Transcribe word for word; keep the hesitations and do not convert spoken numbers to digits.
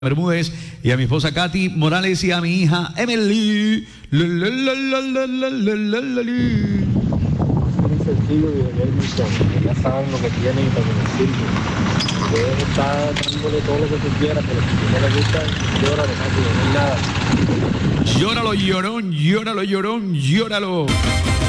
Bermúdez y a mi esposa Katy Morales y a mi hija Emily. La, la, la, la, la, la, la, la, la, la. Muy sencillo y de Edmonton, ya saben lo que tienen para que les sirve. Puedes estar dándole todo lo que tú quieras, pero si no le gusta, llora, no hay nada. Llóralo, llorón, llóralo, llorón, llóralo.